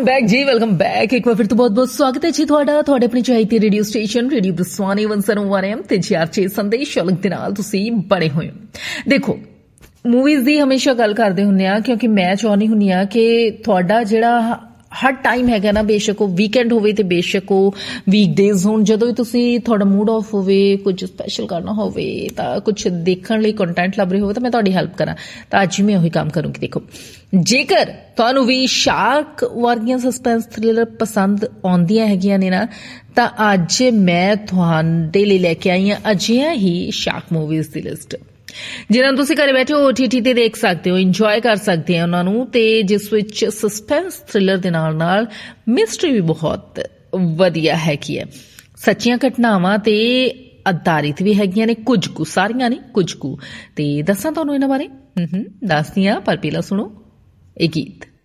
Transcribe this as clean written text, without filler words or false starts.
Back जी, welcome back. एक बार फिर तो बहुत बहुत स्वागत है जी ਤੁਹਾਡਾ ਆਪਣੀ ਚਾਹੀਦੀ ਰੇਡੀਓ ਸਟੇਸ਼ਨ ਰੇਡੀਓ ਦਸਵਾਨੀ 101 AM ਤੇ GRJ ਸੰਦੇਸ਼ ਸ਼ੌਲਕ ਦੇ ਨਾਲ ਤੁਸੀਂ ਬੜੇ ਹੋਏ ਹੋ। ਦੇਖੋ ਮੂਵੀਜ਼ ਦੀ ਹਮੇਸ਼ਾ ਗੱਲ ਕਰਦੇ ਹੁੰਦੇ ਆ ਕਿਉਂਕਿ ਮੈਂ ਚਾਹੁੰਦੀ ਹੁੰਦੀ ਆ ਕਿ ਤੁਹਾਡਾ ਜਿਹੜਾ ਹਰ ਟਾਈਮ ਹੈਗਾ ਨਾ, ਬੇਸ਼ੱਕ ਉਹ ਵੀਕਐਂਡ ਹੋਵੇ ਤੇ ਬੇਸ਼ੱਕ ਉਹ ਵੀਕਡੇਜ਼ ਹੋਣ, ਜਦੋਂ ਵੀ ਤੁਸੀਂ ਤੁਹਾਡਾ ਮੂਡ ਆਫ ਹੋਵੇ, ਕੁਝ ਸਪੈਸ਼ਲ ਕਰਨਾ ਹੋਵੇ ਤਾਂ ਕੁਝ ਦੇਖਣ ਲਈ ਕੰਟੈਂਟ ਲੱਭ ਰਹੇ ਹੋਵੇ ਤਾਂ ਮੈਂ ਤੁਹਾਡੀ ਹੈਲਪ ਕਰਾਂ। ਤਾਂ ਅੱਜ ਮੈਂ ਉਹੀ ਕੰਮ ਕਰੂੰਗੀ। ਦੇਖੋ, ਜੇਕਰ ਤੁਹਾਨੂੰ ਵੀ ਸ਼ਾਰਕ ਵਰਗੀਆਂ ਸਸਪੈਂਸ ਥ੍ਰਿਲਰ ਪਸੰਦ ਆਉਂਦੀਆਂ ਹੈਗੀਆਂ ਨੇ ਨਾ, ਤਾਂ ਅੱਜ ਮੈਂ ਤੁਹਾਡੇ ਲਈ ਲੈ ਕੇ ਆਈ ਹਾਂ ਅਜਿਹੀਆਂ ਹੀ ਸ਼ਾਰਕ ਮੂਵੀਜ਼ ਦੀ ਲਿਸਟ ਜਿਨ੍ਹਾਂ ਨੂੰ ਤੁਸੀਂ ਘਰੇ ਬੈਠੇ OTT ਤੇ ਦੇਖ ਸਕਦੇ ਹੋ, ਇੰਜੋਏ ਕਰ ਸਕਦੇ ਹੋ ਉਹਨਾਂ ਨੂੰ, ਤੇ ਜਿਸ ਵਿੱਚ ਸਸਪੈਂਸ ਥ੍ਰਿਲਰ ਦੇ ਨਾਲ ਨਾਲ ਮਿਸਟਰੀ ਵੀ ਬਹੁਤ ਵਧੀਆ ਹੈਗੀ ਹੈ। ਸੱਚੀਆਂ ਘਟਨਾਵਾਂ ਤੇ ਆਧਾਰਿਤ ਵੀ ਹੈਗੀਆਂ ਨੇ, ਕੁਝ ਕੁ, ਸਾਰੀਆਂ ਨਹੀਂ, ਕੁਝ ਕੁ। ਤੇ ਦੱਸਾਂ ਤੁਹਾਨੂੰ ਇਹਨਾਂ ਬਾਰੇ? ਦੱਸਦੀ ਹਾਂ, ਪਰ ਪਹਿਲਾਂ ਸੁਣੋ ਇਹ ਗੀਤ।